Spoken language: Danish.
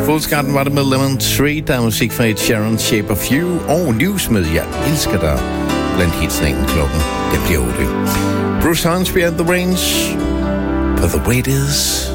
Fullskarten var det med Lemon Tree, der er musik fra Ed Sheeran, Shape of You og News med Jeg elsker dig. Blandt hitsene inden klokken, det bliver 8. Bruce Hornsby and the Range, For the Way It Is.